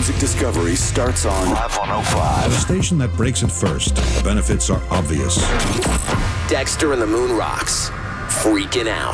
music discovery starts on Live 105. The station that breaks it first. The benefits are obvious. Dexter and the Moon Rocks. Freaking out.